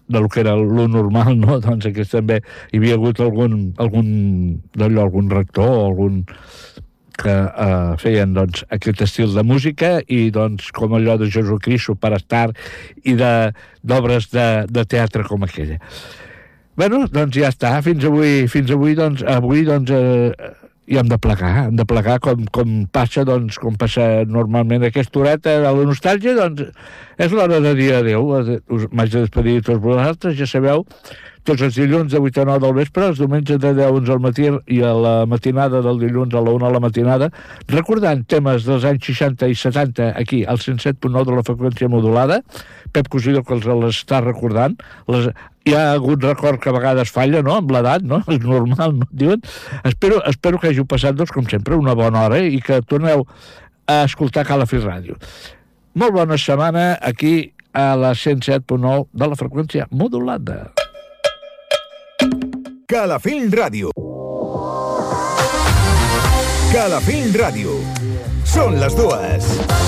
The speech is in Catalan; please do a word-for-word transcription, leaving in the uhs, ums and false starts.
de lo que era lo normal, no? Doncs aquí també hi havia hagut algun, algun, d'allò, algun rector o algun que eh, feien doncs, aquest estil de música i doncs com allò de Jesucristo per estar i d'obres de, de, de teatre com aquella. Bueno, doncs ja està, fins avui, fins avui doncs, avui doncs eh, i hem de plegar, hem de plegar com, com passa, doncs, com passa normalment aquesta horeta de la nostàlgia, doncs és l'hora de dir adéu. Us m'haig de despedir de tots vosaltres, ja sabeu, tots els dilluns de vuit a nou del vespre, els diumenges de deu a onze al matí i a la matinada del dilluns a la una a la matinada, recordant temes dels anys seixanta i setanta aquí, al cent set punt nou de la freqüència modulada. Pep Cosidó que els l'està recordant. Les, hi ha hagut record que a vegades falla, no?, amb l'edat, no? És normal, no? Diuen. Espero, espero que hàgiu passat, doncs, com sempre, una bona hora i que torneu a escoltar Calafell Ràdio. Molt bona setmana aquí a la cent set punt nou de la freqüència modulada. Calafell Ràdio. Calafell Ràdio. Són les dues.